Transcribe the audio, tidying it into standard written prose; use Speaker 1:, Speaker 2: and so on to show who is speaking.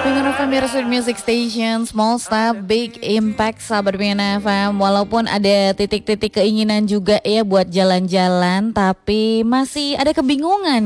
Speaker 1: Dengan FM Sweet Music Station, Small Step, Big Impact, sahabat BNN FM. Walaupun ada titik-titik keinginan juga ya buat jalan-jalan, tapi masih ada kebingungan